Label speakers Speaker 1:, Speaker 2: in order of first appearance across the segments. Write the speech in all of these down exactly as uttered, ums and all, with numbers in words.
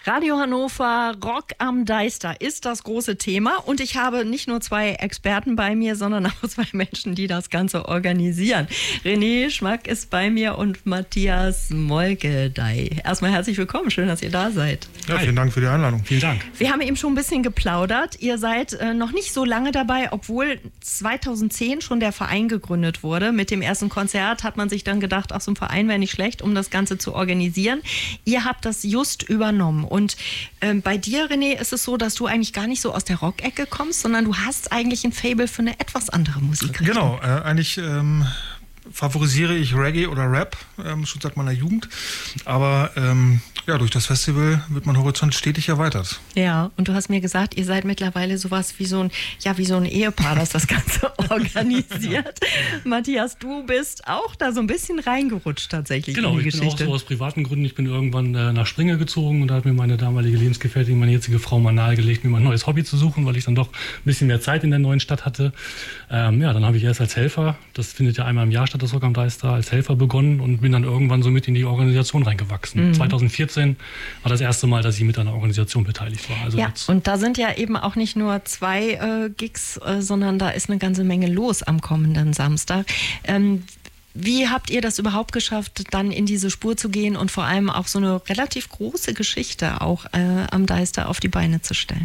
Speaker 1: Radio Hannover, Rock am Deister ist das große Thema und ich habe nicht nur zwei Experten bei mir, sondern auch zwei Menschen, die das Ganze organisieren. René Schmack ist bei mir und Matthias Molkedey. Erstmal herzlich willkommen, schön, dass ihr da seid.
Speaker 2: Ja, vielen Dank für die Einladung.
Speaker 3: Vielen Dank.
Speaker 1: Wir haben eben schon ein bisschen geplaudert. Ihr seid äh, noch nicht so lange dabei, obwohl zweitausendzehn schon der Verein gegründet wurde. Mit dem ersten Konzert hat man sich dann gedacht, ach, so ein Verein wäre nicht schlecht, um das Ganze zu organisieren. Ihr habt das just übernommen. Und ähm, bei dir, René, ist es so, dass du eigentlich gar nicht so aus der Rock-Ecke kommst, sondern du hast eigentlich ein Faible für eine etwas andere Musikrichtung.
Speaker 2: Genau, äh, eigentlich ähm, favorisiere ich Reggae oder Rap, ähm, schon seit meiner Jugend. Aber ähm, ja, durch das Festival wird mein Horizont stetig erweitert.
Speaker 1: Ja, und du hast mir gesagt, ihr seid mittlerweile sowas wie so ein, ja, wie so ein Ehepaar, das das Ganze organisiert. Matthias, du bist auch da so ein bisschen reingerutscht tatsächlich
Speaker 3: genau,
Speaker 1: in die
Speaker 3: Geschichte.
Speaker 1: Geschichte.
Speaker 3: Genau, ich bin auch so aus privaten Gründen. Ich bin irgendwann äh, nach Springe gezogen und da hat mir meine damalige Lebensgefährtin, meine jetzige Frau, mal nahegelegt, mir mal ein neues Hobby zu suchen, weil ich dann doch ein bisschen mehr Zeit in der neuen Stadt hatte. Ähm, ja, dann habe ich erst als Helfer, das findet ja einmal im Jahr statt, das Rock am Deister, als Helfer begonnen und bin dann irgendwann so mit in die Organisation reingewachsen. Mhm. zweitausendvierzehn war das erste Mal, dass ich mit einer Organisation beteiligt war. Also
Speaker 1: ja,
Speaker 3: jetzt
Speaker 1: und da sind ja eben auch nicht nur zwei äh, Gigs, äh, sondern da ist eine ganze Menge los am kommenden Samstag. Ähm, wie habt ihr das überhaupt geschafft, dann in diese Spur zu gehen und vor allem auch so eine relativ große Geschichte auch äh, am Deister auf die Beine zu stellen?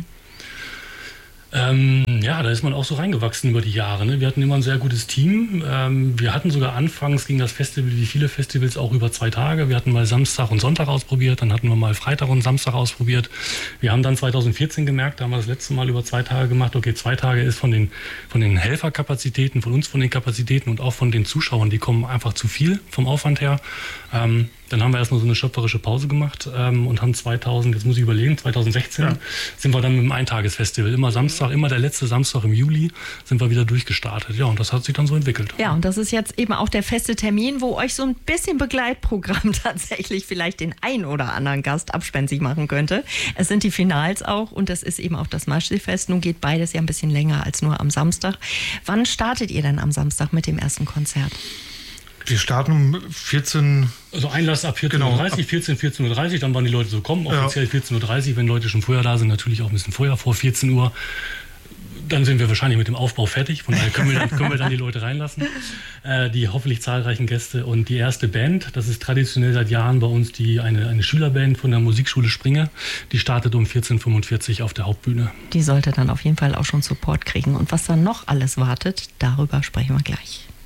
Speaker 3: Ähm, ja, da ist man auch so reingewachsen über die Jahre. Ne? Wir hatten immer ein sehr gutes Team. Ähm, wir hatten sogar anfangs, ging das Festival wie viele Festivals auch über zwei Tage. Wir hatten mal Samstag und Sonntag ausprobiert, dann hatten wir mal Freitag und Samstag ausprobiert. Wir haben dann zweitausendvierzehn gemerkt, da haben wir das letzte Mal über zwei Tage gemacht, okay, zwei Tage ist von den, von den Helferkapazitäten, von uns von den Kapazitäten und auch von den Zuschauern, die kommen einfach zu viel vom Aufwand her. Ähm, Dann haben wir erstmal so eine schöpferische Pause gemacht ähm, und haben zweitausend, jetzt muss ich überlegen, zweitausendsechzehn ja. sind wir dann mit dem Eintagesfestival. Immer Samstag, immer der letzte Samstag im Juli sind wir wieder durchgestartet. Ja, und das hat sich dann so entwickelt.
Speaker 1: Ja, und das ist jetzt eben auch der feste Termin, wo euch so ein bisschen Begleitprogramm tatsächlich vielleicht den ein oder anderen Gast abspenstig machen könnte. Es sind die Finals auch und das ist eben auch das Maschsee-Fest. Nun geht beides ja ein bisschen länger als nur am Samstag. Wann startet ihr denn am Samstag mit dem ersten Konzert?
Speaker 2: Wir starten um vierzehn.
Speaker 3: Also Einlass ab vierzehn Uhr dreißig, genau, vierzehn, vierzehn Uhr dreißig, dann waren die Leute so kommen, offiziell ja. vierzehn Uhr dreißig, wenn Leute schon vorher da sind, natürlich auch ein bisschen vorher, vor vierzehn Uhr. Dann sind wir wahrscheinlich mit dem Aufbau fertig, von daher können wir dann, können wir dann die Leute reinlassen, äh, die hoffentlich zahlreichen Gäste. Und die erste Band, das ist traditionell seit Jahren bei uns die, eine, eine Schülerband von der Musikschule Springe, die startet um vierzehn Uhr fünfundvierzig auf der Hauptbühne.
Speaker 1: Die sollte dann auf jeden Fall auch schon Support kriegen. Und was dann noch alles wartet, darüber sprechen wir gleich.